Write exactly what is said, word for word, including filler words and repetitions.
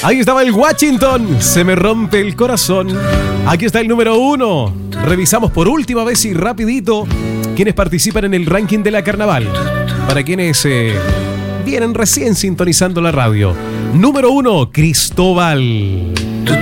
Ahí estaba el Washington, se me rompe el corazón. Aquí está el número uno. Revisamos por última vez y rapidito quienes participan en el ranking de la Carnaval. Para quienes eh, vienen recién sintonizando la radio. Número uno, Cristóbal. Tú